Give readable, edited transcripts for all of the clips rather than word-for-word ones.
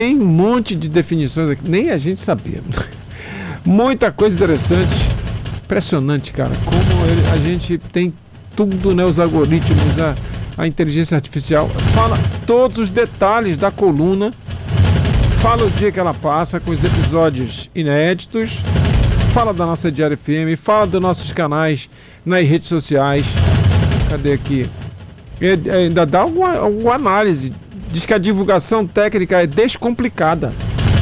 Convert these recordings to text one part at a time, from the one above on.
Tem um monte de definições aqui, nem a gente sabia. Muita coisa interessante. Impressionante, cara, como a gente tem tudo, né? Os algoritmos, a inteligência artificial. Fala todos os detalhes da coluna. Fala o dia que ela passa com os episódios inéditos. Fala da nossa Diário FM. Fala dos nossos canais nas redes sociais. Cadê aqui? Ainda dá alguma análise. Diz que a divulgação técnica é descomplicada.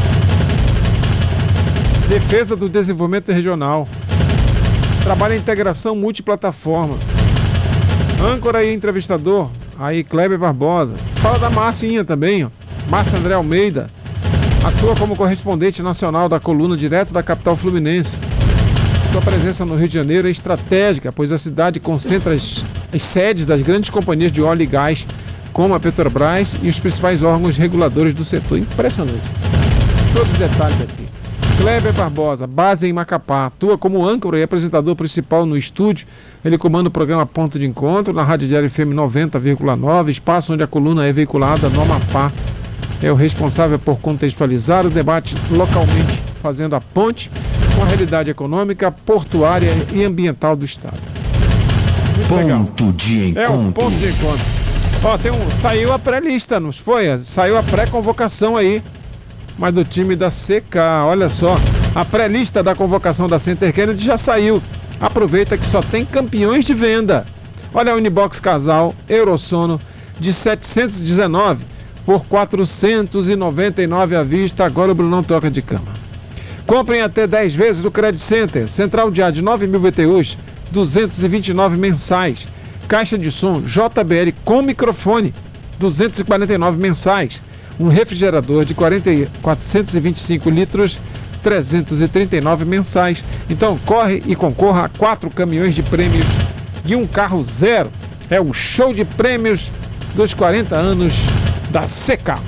Defesa do desenvolvimento regional. Trabalha a integração multiplataforma. Âncora e entrevistador. Aí, Kleber Barbosa. Fala da Marcinha também, ó. Márcia André Almeida. Atua como correspondente nacional da coluna direto da capital fluminense. Sua presença no Rio de Janeiro é estratégica, pois a cidade concentra as sedes das grandes companhias de óleo e gás, como a Petrobras e os principais órgãos reguladores do setor. Impressionante. Todos os detalhes aqui. Kleber Barbosa, base em Macapá, atua como âncora e apresentador principal no estúdio. Ele comanda o programa Ponto de Encontro na Rádio Diário FM 90,9, espaço onde a coluna é veiculada no Amapá. É o responsável por contextualizar o debate localmente, fazendo a ponte com a realidade econômica, portuária e ambiental do Estado. Muito legal. Ponto de encontro. É um ponto de encontro. Ó, saiu a pré-lista, não foi? Saiu a pré-convocação aí, mas do time da CK, olha só. A pré-lista da convocação da Center Kennedy já saiu. Aproveita que só tem campeões de venda. Olha a Unibox Casal Eurosono de 719 por 499 à vista. Agora o Brunão toca de cama. Comprem até 10 vezes do Credit Center. Central de ar de 9.000 BTUs, 229 mensais. Caixa de som JBL com microfone, 249 mensais. Um refrigerador de 425 litros, 339 mensais. Então corre e concorra a 4 caminhões de prêmios e um carro zero. É o show de prêmios dos 40 anos da CK.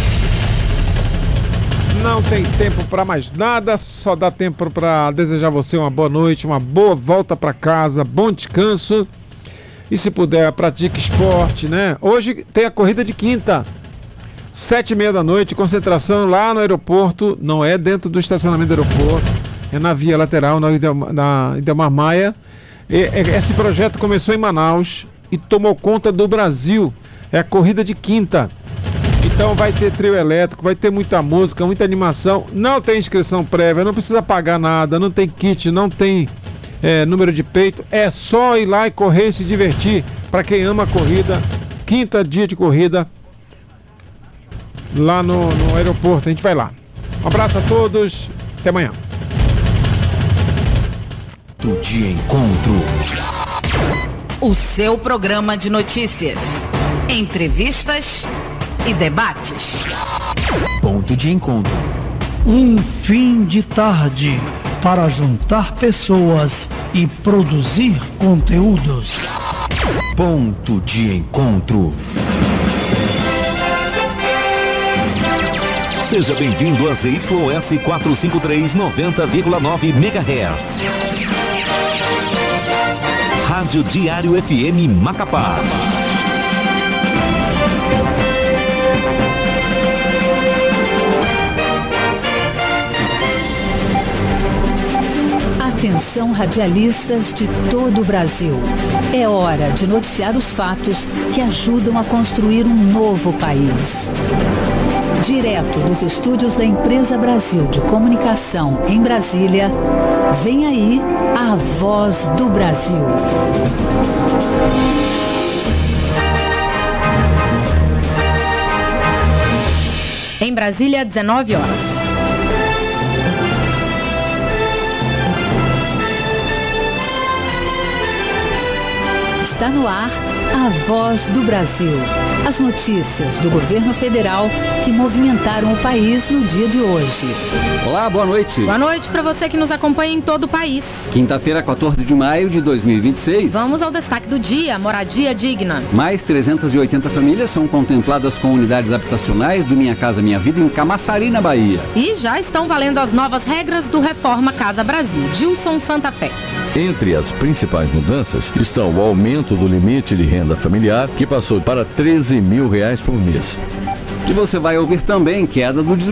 Não tem tempo para mais nada, só dá tempo para desejar a você uma boa noite, uma boa volta para casa, bom descanso. E se puder, pratique esporte, né? Hoje tem a corrida de quinta, 7h30 da noite, concentração lá no aeroporto, não é dentro do estacionamento do aeroporto, é na via lateral, na Idelmar Maia. Esse projeto começou em Manaus e tomou conta do Brasil. É a corrida de quinta. Então vai ter trio elétrico, vai ter muita música, muita animação. Não tem inscrição prévia, não precisa pagar nada, não tem kit, não tem número de peito. É só ir lá e correr e se divertir. Para quem ama a corrida, quinta dia de corrida lá no aeroporto. A gente vai lá. Um abraço a todos, até amanhã. Ponto de encontro. O seu programa de notícias, entrevistas e debates. Ponto de encontro. Um fim de tarde para juntar pessoas e produzir conteúdos. Ponto de encontro. Seja bem-vindo a ZYS 453 90,9 MHz. Rádio Diário FM Macapá. Atenção, radialistas de todo o Brasil. É hora de noticiar os fatos que ajudam a construir um novo país. Direto dos estúdios da Empresa Brasil de Comunicação em Brasília, vem aí a Voz do Brasil. Em Brasília, 19 horas. Está no ar a Voz do Brasil. As notícias do governo federal que movimentaram o país no dia de hoje. Olá, boa noite. Boa noite para você que nos acompanha em todo o país. Quinta-feira, 14 de maio de 2026. Vamos ao destaque do dia, moradia digna. Mais 380 famílias são contempladas com unidades habitacionais do Minha Casa Minha Vida em Camaçari, na Bahia. E já estão valendo as novas regras do Reforma Casa Brasil. Gilson Santa Fé. Entre as principais mudanças estão o aumento do limite de renda familiar, que passou para R$13.000 por mês. E você vai ouvir também queda do